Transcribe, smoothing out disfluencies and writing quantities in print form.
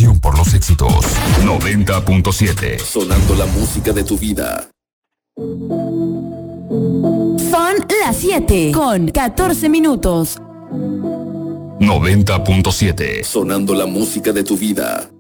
pasión por los éxitos. 90.7. Sonando la música de tu vida. Son las 7 con 14 minutos. 90.7. Sonando la música de tu vida.